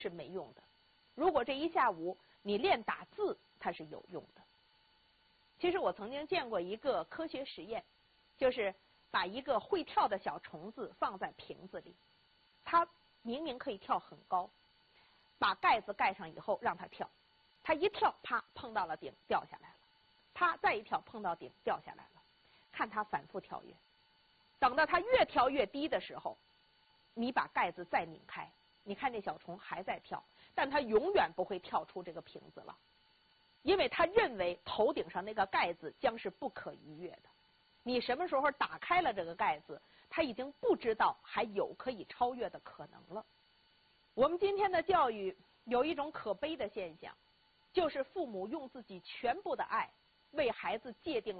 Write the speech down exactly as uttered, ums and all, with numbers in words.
是没用的。如果这一下午你练打字，它是有用的。其实我曾经见过一个科学实验，就是把一个会跳的小虫子放在瓶子里，它明明可以跳很高，把盖子盖上以后让它跳，它一跳，啪，碰到了顶，掉下来了，啪，再一跳，碰到顶，掉下来了。看它反复跳跃，等到它越跳越低的时候，你把盖子再拧开，你看那小虫还在跳，但它永远不会跳出这个瓶子了，因为它认为头顶上那个盖子将是不可逾越的。你什么时候打开了这个盖子，它已经不知道还有可以超越的可能了。我们今天的教育有一种可悲的现象，就是父母用自己全部的爱为孩子界定了